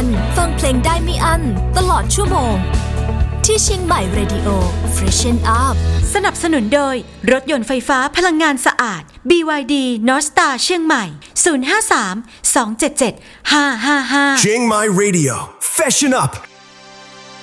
วันฟังเพลงได้ไม่อั้นตลอดชั่วโมงที่เชียงใหม่ Radio Freshen Up สนับสนุนโดยรถยนต์ไฟฟ้าพลังงานสะอาด BYD North Star เชียงใหม่053 277 555 เชียงใหม่ Radio Freshen Up